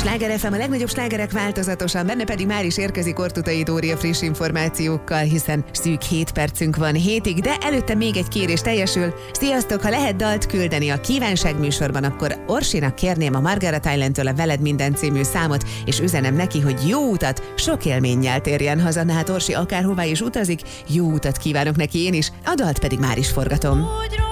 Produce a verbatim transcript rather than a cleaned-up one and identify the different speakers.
Speaker 1: Sláger ef em, a legnagyobb slágerek változatosan, benne pedig már is érkezik Ortutai Dória friss információkkal, hiszen szűk hét percünk van hétig, de előtte még egy kérés teljesül. Sziasztok, ha lehet dalt küldeni a kívánság műsorban, akkor Orsinak kérném a Margaret Islandtől a Veled minden című számot, és üzenem neki, hogy jó utat, sok élménnyel térjen haza. Na hát Orsi akárhová is utazik, jó utat kívánok neki én is, a dalt pedig már is forgatom.